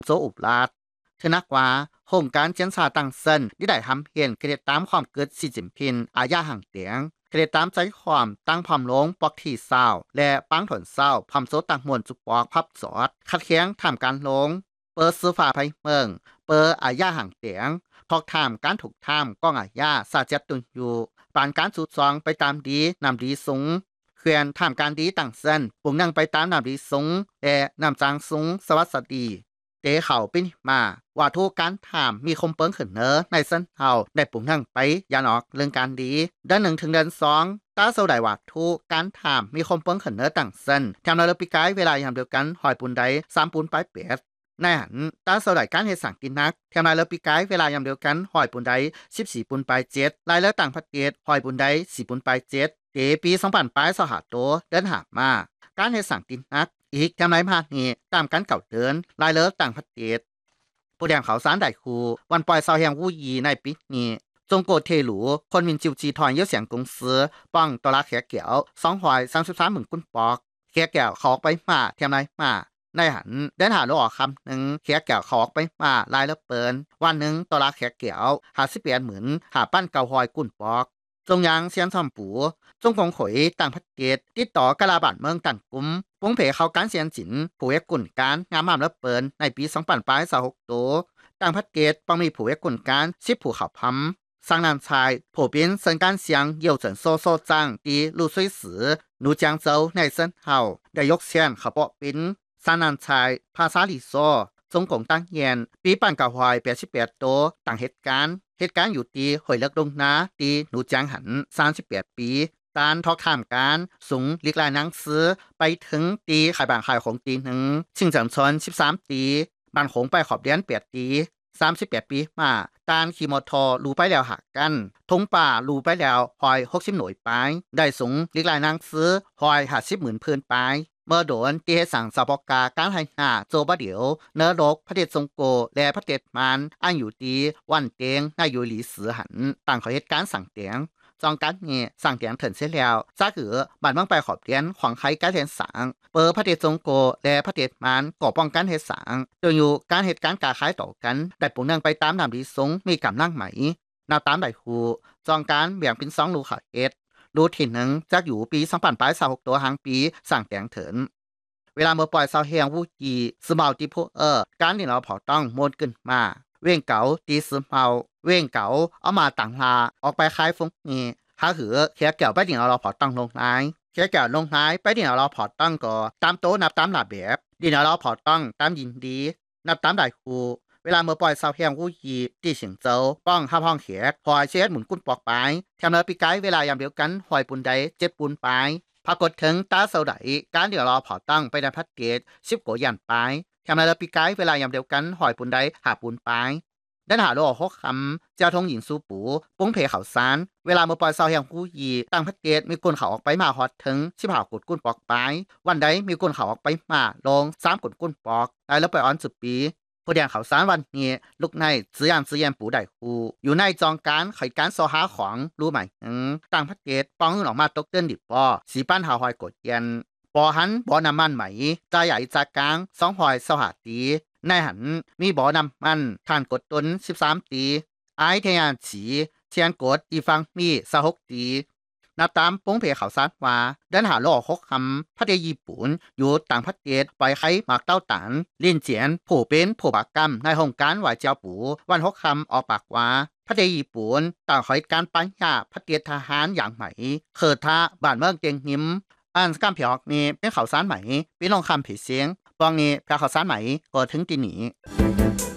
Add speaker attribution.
Speaker 1: โซอุบลาดเทนักว่าโครงการเจียนซาตังเซินที่ได้ทำเพียนเกเรตามความเกิดสีจิมพินอาญาห่างเตียงเกเรตามใจความตั้งพร้อมลงปอกที่เศร้าและปังถนเศร้าพร้อมโซตังมวลจุปอกพับสอดคัดเคียงทำการลงเปิดซื้อฝาไพ่เมืองเปิดอาญาห่างเตียงพอกทำการถูกทำก้องอาญาซาเจตุนอยู่ปานการสูดซองไปตามดีนำดีสูงเขื่อนทำการดีต่างเส้นปุ่งนั่งไปตามนำดีสูงและนำจางสูงสวัสดีเตะเข่าปิ้นมาว่าทุกการถามมีคมเปิ้งขึ้นเนอในเส้นเฮาได้ปุ่งนั่งไปยานออกเรื่องการดีเดือน1 ถึงเดือน 2ตาเสาได้ว่าทุกการถามมีคมเปิ้งขึ้นเนอต่างเส้นแถมในปีกายเวลายามเดียวกันหอยปุ่นใด3 ปุ่นปลายเป็ดในหันตาเสาได้การเฮ็ดสั่งกินนักแถมในปีกายเวลายามเดียวกันหอยปุ่นใด14 ปุ่นปลาย7รายแล้วต่างประเทศหอยปุ่นใด4 ปุ่นปลาย7เตปี2025โตเดินหามาการเฮ็ดสั่งกินนักอีกแถมในภาคนี้ตามการเก่าเดินรายเลิกต่างประเทศผู้แดงเขาสารได้คูวันปล่อยเสาแห่งวูยีในปีนี้จงโกเทหลูคนมินจิวจีทอนเยอะเสียงกงซื้อป้องตลาดแขกเกี่ยว233 หมื่นกุนปอกแขกเกี่ยวเขาออกไปมาแถมในมาในหันเดินหาโลออกคำหนึ่งแขกเกี่ยวเขาออกไปมาลายละเปินวันหนึ่งตลาดแขกเกี่ยว58 หมื่นหาปั้นเกาหอยกุนปอกจงยางเสียนซอมปูจงกงขอยต่างประเทศติดต่อกะลาบาดเมืองต่างกลุ่มปงเพเขาการเสียนจินผู้เอกกุ่นการงามละเปินในปี2026โตต่างประเทศปังมีผู้เอกกุ่นการ10ผู้เขาพัมสร้างนานชายผู้เป็นเซินการเสียงเยี่ยวเฉินโซโซจังดีลู่ซุยสือหนูจางเจ้าในเซินเฮาได้ยกเสียนเขาเปาะเป็นสร้างนานชายภาษาลิโซจงกงตั้งเยียนปีปั่นกะหอย88โตต่างเหตุการณ์อยู่ตีหอยเลิกลงนาตีหนูจางหัน38 ปีการทอกถามการสูงลิกลายหนังสือไปถึงตีขายบางขายของตีหนึ่งชิงจังชน13 ตีบ้านของไปขอบเดียน8 ตี38 ปีมาการขี่มอเตอร์รูไปแล้วหักกันทงป่ารูไปแล้วหอย60 หน่วยไปได้สูงลิกลายหนังสือหอย50 หมื่นพื้นไปเมื่อโดนที่ให้สั่งสปกาการให้หน้าโจบะเดียวเนื้อรกพระเดชทรงโกและพระเดชมันอันอยู่ดีวันเตียงนายอยู่หลีสือหันต่างขอเหตุการณ์สั่งเตียงจองการนี้สั่งเตียงเถินเสียแล้วจ้าหือบ้านเมืองไปขอบเตียนขวางไขการเทียนสังเปิดพระเดชทรงโกและพระเดชมันก่อป้องกันเหตุสังโดยอยู่การเหตุการณ์กาคล้ายต่อกันแต่ปุ่งนั่งไปตามนำดีสงมีกำนั่งไหมนาตามไหลคูจองการแบ่งเป็น2 รูขาเอ็ดรูที่หนึ่งจักอยู่ปี2026ตัวหางปีสั่งเตียงเถินเวลาเมื่อปล่อยเสาเฮียงวูจีสมาติโพการที่เราเผาต้องมนขึ้นมาเว้งเก๋าตีสมาเว้งเก๋าเอามาต่างลาออกไปคล้ายฟงนี้หาหือเขียเกี่ยวไปดิ่งเราเผาต้องลงไม้เขียเกี่ยวลงไม้ไปดิ่งเราเผาต้องก็ตามโต๊ะนับตามหลับแบบดิ่งเราเผาต้องตามยินดีนับตามได้ครูเวลาเมื่อปล่อยเสาเฮียงวูจีตีสิงเจ้าป้องห้าห้องเขียหอยเช็ดหมุนกุ้นปอกไปแถมเลยปีไกเวลายามเดียวกันหอยปุ่นใด7 ปุ่นไปปรากฏถึงตาเสาไดการเดี๋ยวรอเผาตั้งไปในพัดเกต10 กว่ายันไปแถมในปีกายเวลายามเดียวกันหอยปุ่นใดหาปุ่นไปด้านหาโลหกคำเจ้าทงหญิงสูปูปุ้งเพเขาซานเวลาเมื่อปล่อยเสาแห่งผู้ยีตั้งพัดเกตมีกุนเขาออกไปมาฮอดถึง15 กุดกุนปอกไปวันใดมีกุนเขาออกไปมาลง3 กุดกุนปอกได้แล้วไปอ้อน10 ปีผู้แดงเขาสารวันนี้ลูกในซื้อยานปูได้คูอยู่ในจองการไขการโซหาของรู้ไหมต่างพัดเกตป้องออกมาตกเตือนดิบปอสีปั้นหาหอยกดเย็นปอหันบ่อน้ำมันไหมจ่าใหญ่จ่ากลาง2 หอยสหาตีในหันมีบ่อน้ำมันทานกดตน13 ตีไอเทียนฉีเทียนกดอีฟังมี26 ตีนับตามป้งเพเขาซานว่าเดินหาโลกคำพัทยญี่ปุ่นอยู่ต่างประเทศปล่อยไข่หมากเต้าตันลินเจียนผู้เป็นผู้ปากกรรมในโครงการไหวเจ้าปู่วันคำออกปากว่าพัทยญี่ปุ่นต่างขอยการปัญญาพัทยทหารอย่างใหม่เคิดท่าบ้านเมืองเจงหิมอันสกัมเพียกนี่เป็นเขาซานใหม่เป็นลองคำผีเสียงปองนี้แพ้เขาซานใหม่ก็ถึงตีหนี